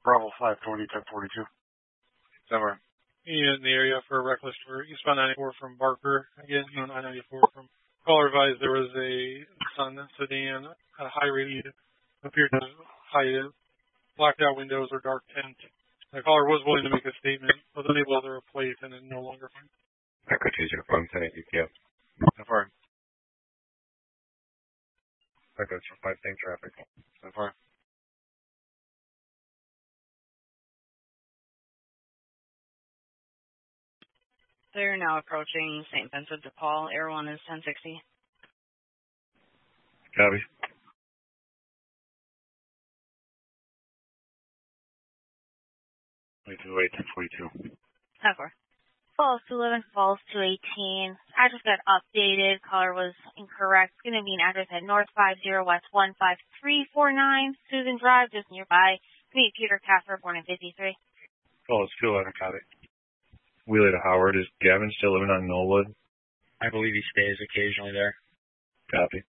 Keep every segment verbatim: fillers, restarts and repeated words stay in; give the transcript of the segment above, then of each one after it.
Bravo five twenty, ten forty-two. Somewhere. In the area for a reckless for eastbound ninety-four from Barker. Again, on I ninety-four from caller advised there was a Nissan sedan at a high rate, appeared to have high blacked out windows or dark tint. The caller was willing to make a statement, but unable to replace and it no longer finds. Echo two zero five ten eight U P F. So far. Echo two five same traffic. So far. They're now approaching Saint Vincent de Paul. Air one is ten sixty. Copy. twenty-two eight, ten forty-two. ten four. Falls to eleven, falls to eighteen. Address got updated. Caller was incorrect. It's going to be an address at North five zero West one five three four nine. Susan Drive, just nearby. Meet Peter Casper, born in fifty-three. Falls two eleven, copy. Wheeler to Howard. Is Gavin still living on Knollwood? I believe he stays occasionally there. Copy.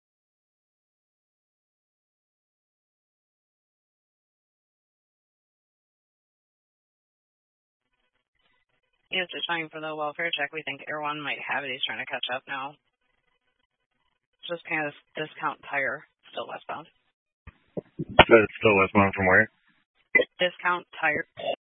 He was just trying for the welfare check. We think Air one might have it. He's trying to catch up now. Just kind of this discount tire, still westbound. So it's still westbound from where? Discount tire.